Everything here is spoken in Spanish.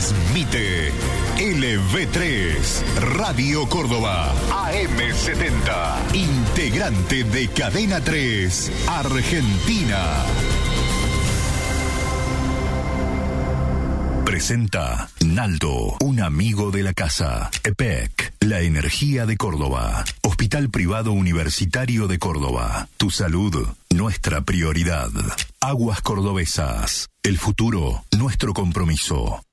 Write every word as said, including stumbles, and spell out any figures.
Transmite L V tres, Radio Córdoba, A M setenta, integrante de Cadena tres, Argentina. Presenta Naldo, un amigo de la casa. E P E C, la energía de Córdoba. Hospital Privado Universitario de Córdoba. Tu salud, nuestra prioridad. Aguas Cordobesas, el futuro, nuestro compromiso.